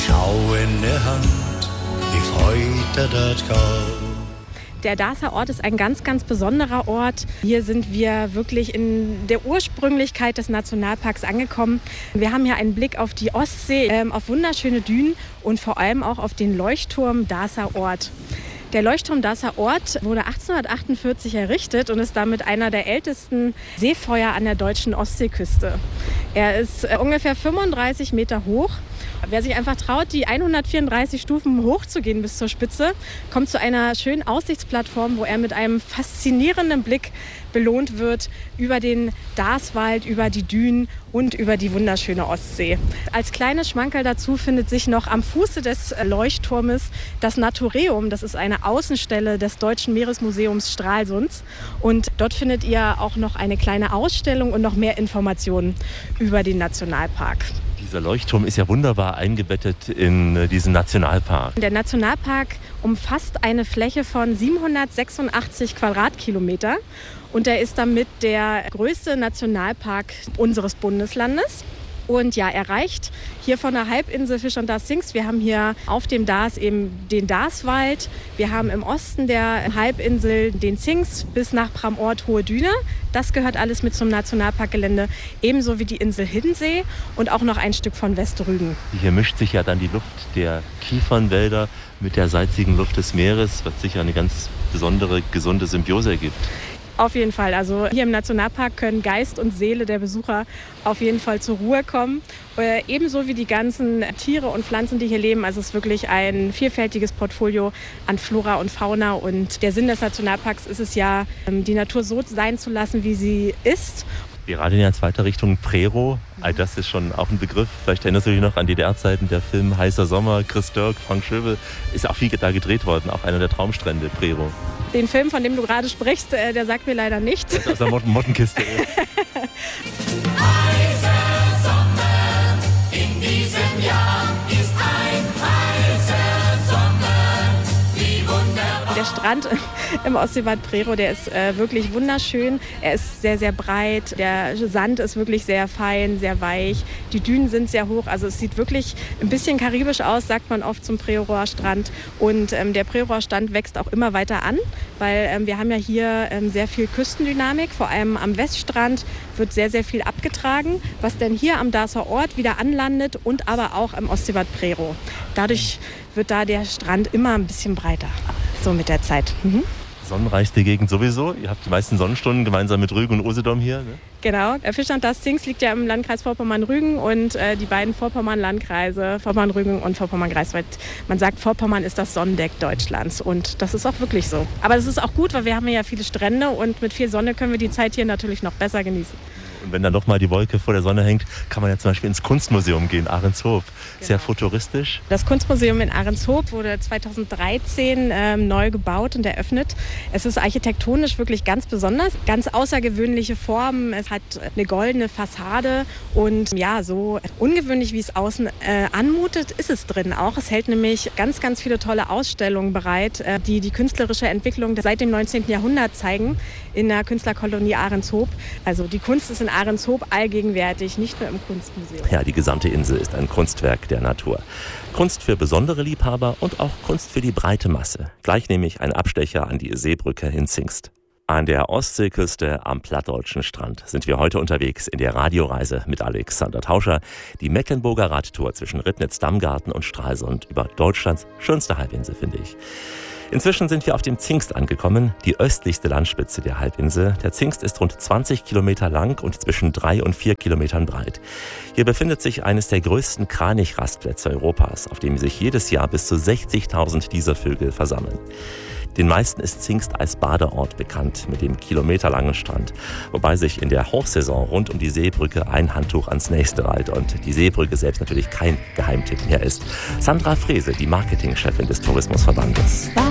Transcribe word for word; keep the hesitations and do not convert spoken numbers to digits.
Schau in der Hand, wie Freude dort geht. Der Darßer Ort ist ein ganz, ganz besonderer Ort. Hier sind wir wirklich in der Ursprünglichkeit des Nationalparks angekommen. Wir haben hier einen Blick auf die Ostsee, ähm, auf wunderschöne Dünen und vor allem auch auf den Leuchtturm Darßer Ort. Der Leuchtturm Darßer Ort wurde achtzehnhundertachtundvierzig errichtet und ist damit einer der ältesten Seefeuer an der deutschen Ostseeküste. Er ist äh, ungefähr fünfunddreißig Meter hoch. Wer sich einfach traut, die hundertvierunddreißig Stufen hochzugehen bis zur Spitze, kommt zu einer schönen Aussichtsplattform, wo er mit einem faszinierenden Blick belohnt wird über den Darßwald, über die Dünen und über die wunderschöne Ostsee. Als kleines Schmankerl dazu findet sich noch am Fuße des Leuchtturmes das Natureum. Das ist eine Außenstelle des Deutschen Meeresmuseums Stralsunds. Und dort findet ihr auch noch eine kleine Ausstellung und noch mehr Informationen über den Nationalpark. Dieser Leuchtturm ist ja wunderbar eingebettet in diesen Nationalpark. Der Nationalpark umfasst eine Fläche von siebenhundertsechsundachtzig Quadratkilometer und er ist damit der größte Nationalpark unseres Bundeslandes. Und ja, er reicht hier von der Halbinsel Fisch und Darß Zingst. Wir haben hier auf dem Darß eben den Darßwald. Wir haben im Osten der Halbinsel den Zingst bis nach Bramort Hohe Düne. Das gehört alles mit zum Nationalparkgelände. Ebenso wie die Insel Hiddensee und auch noch ein Stück von Westrügen. Hier mischt sich ja dann die Luft der Kiefernwälder mit der salzigen Luft des Meeres, was sicher eine ganz besondere, gesunde Symbiose ergibt. Auf jeden Fall. Also hier im Nationalpark können Geist und Seele der Besucher auf jeden Fall zur Ruhe kommen. Äh, ebenso wie die ganzen Tiere und Pflanzen, die hier leben. Also es ist wirklich ein vielfältiges Portfolio an Flora und Fauna. Und der Sinn des Nationalparks ist es ja, die Natur so sein zu lassen, wie sie ist. Wir radeln ja in zweiter Richtung Prerow. All das ist schon auch ein Begriff. Vielleicht erinnerst du dich noch an D D R-Zeiten, der Film Heißer Sommer, Chris Dirk, Frank Schöbel. Ist auch viel da gedreht worden, auch einer der Traumstrände, Prerow. Den Film, von dem du gerade sprichst, äh, der sagt mir leider nichts. Das ist aus der Mot- Mottenkiste. Heißer Sommer, in diesem Jahr ist ein heißer Sommer, wie wunderbar. Der Strand im Ostseebad Prerow, der ist äh, wirklich wunderschön. Er ist sehr, sehr breit. Der Sand ist wirklich sehr fein, sehr weich. Die Dünen sind sehr hoch. Also es sieht wirklich ein bisschen karibisch aus, sagt man oft zum Prerower Strand. Und ähm, der Prerower Strand wächst auch immer weiter an, weil ähm, wir haben ja hier ähm, sehr viel Küstendynamik. Vor allem am Weststrand wird sehr, sehr viel abgetragen, was dann hier am Darßer Ort wieder anlandet und aber auch im Ostseebad Prerow. Dadurch wird da der Strand immer ein bisschen breiter, so mit der Zeit. Mhm. Sonnenreichste Gegend sowieso. Ihr habt die meisten Sonnenstunden gemeinsam mit Rügen und Usedom hier. Ne? Genau. Fisch und Darß Zingst liegt ja im Landkreis Vorpommern-Rügen und äh, die beiden Vorpommern-Landkreise, Vorpommern-Rügen und Vorpommern-Greifswald. Man sagt, Vorpommern ist das Sonnendeck Deutschlands und das ist auch wirklich so. Aber das ist auch gut, weil wir haben ja viele Strände und mit viel Sonne können wir die Zeit hier natürlich noch besser genießen. Und wenn dann noch mal die Wolke vor der Sonne hängt, kann man ja zum Beispiel ins Kunstmuseum gehen, Ahrenshoop. Genau. Sehr futuristisch. Das Kunstmuseum in Ahrenshoop wurde zweitausenddreizehn ähm, neu gebaut und eröffnet. Es ist architektonisch wirklich ganz besonders, ganz außergewöhnliche Formen. Es hat eine goldene Fassade und ja, so ungewöhnlich, wie es außen äh, anmutet, ist es drin auch. Es hält nämlich ganz, ganz viele tolle Ausstellungen bereit, äh, die die künstlerische Entwicklung seit dem neunzehnten Jahrhundert zeigen in der Künstlerkolonie Ahrenshoop. Also die Kunst ist in Ahrenshoop allgegenwärtig, nicht nur im Kunstmuseum. Ja, die gesamte Insel ist ein Kunstwerk der Natur. Kunst für besondere Liebhaber und auch Kunst für die breite Masse. Gleich nehme ich einen Abstecher an die Seebrücke in Zingst. An der Ostseeküste am plattdeutschen Strand sind wir heute unterwegs in der Radioreise mit Alexander Tauscher. Die Mecklenburger Radtour zwischen Ribnitz-Dammgarten und Stralsund über Deutschlands schönste Halbinsel, finde ich. Inzwischen sind wir auf dem Zingst angekommen, die östlichste Landspitze der Halbinsel. Der Zingst ist rund zwanzig Kilometer lang und zwischen drei und vier Kilometern breit. Hier befindet sich eines der größten Kranichrastplätze Europas, auf dem sich jedes Jahr bis zu sechzigtausend dieser Vögel versammeln. Den meisten ist Zingst als Badeort bekannt, mit dem kilometerlangen Strand, wobei sich in der Hochsaison rund um die Seebrücke ein Handtuch ans nächste reiht und die Seebrücke selbst natürlich kein Geheimtipp mehr ist. Sandra Frese, die Marketingchefin des Tourismusverbandes.